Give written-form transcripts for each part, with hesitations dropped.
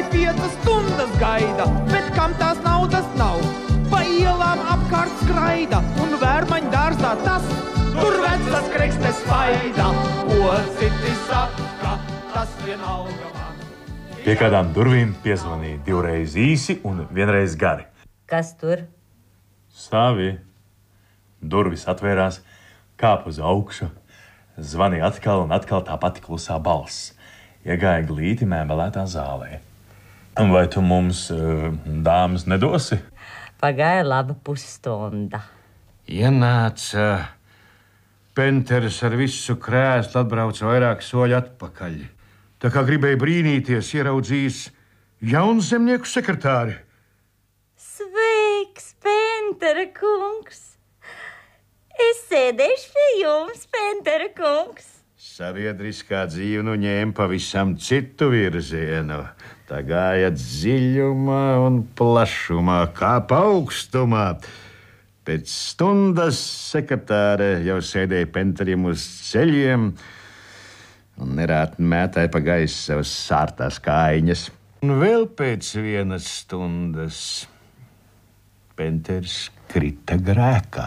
5 stundas gaida, bet kam tās naudas nav. Pa ielām apkārt skraida un vērmaņu dārzā tas, tur vecas krekstes faida. Ko citi saka, tas vienalga man. Pie kādām durvīm piezvanīja 2 reizi īsi un 1 reizi gari. Kas tur? Savi. Durvis atvērās, kāpa uz augšu, zvanīja atkal un atkal tā pati klusā balss. Iegāja glīti mēbelētā zālē. Vai tu mums dāmas nedosi? Pagāja laba pusstunda. Ienāca Penteris ar visu krēslu, atbrauca vairāk soļu atpakaļ. Tā kā gribēja brīnīties, ieraudzījis jaunzemnieku sekretāri. Sveiks, Pentera kungs! Es sēdēšu pie jums, Pentera kungs! Sabiedriskā dzīve nu ņēma pavisam citu virzienu. Tā gāja dziļumā un plašumā, kā augstumā. Pēc stundas sekretāre jau sēdēja Penterim uz ceļiem un nerātni mētāja pa gaisu savas sārtās kājiņas. Un vēl pēc 1 stundas Penteris krita grēkā.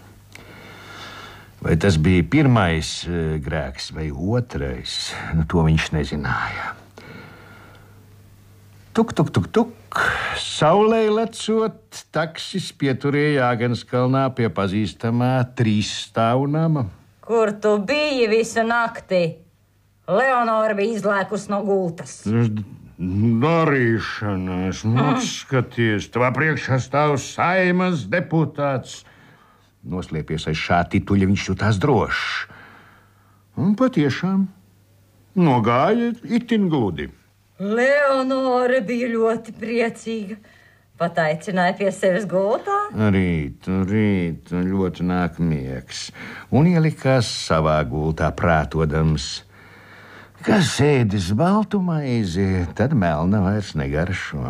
Vai tas bija pirmais grēks vai otrais, to viņš nezināja. Tuk, tuk, tuk, tuk. Saulē lecot, taksis pieturēja Āgenskalnā pie pazīstamā 3-stāvnama. Kur tu biji visu nakti? Leonora bija izlēkus no gultas. Darīšanās, skaties, tavā priekšā stāv Saimas deputāts. Noslēpies aiz šā tituļa, viņš jutās drošs. Un patiešām nogāja itin gludi. Leonora bija ļoti priecīga. Pat aicināja pie sevis gultā. Rīt, ļoti nāk miegs. Un ielikās savā gultā prātodams, ka sēdis baltu maizi, tad melna vairs negaršo.